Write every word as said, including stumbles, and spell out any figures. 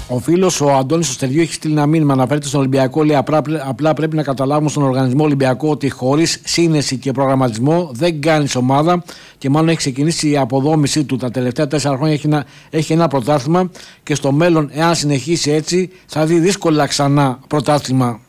Ο φίλος ο Αντώνης στο Στεριού έχει στείλει ένα μήνυμα, αναφέρεται στον Ολυμπιακό. Λέει απλά, απλά πρέπει να καταλάβουμε στον οργανισμό Ολυμπιακό ότι χωρίς σύνεση και προγραμματισμό δεν κάνεις ομάδα και μάλλον έχει ξεκινήσει η αποδόμησή του. Τα τελευταία τέσσερα χρόνια έχει ένα, έχει ένα πρωτάθλημα και στο μέλλον, εάν συνεχίσει έτσι, θα δει δύσκολα ξανά πρωτάθλημα.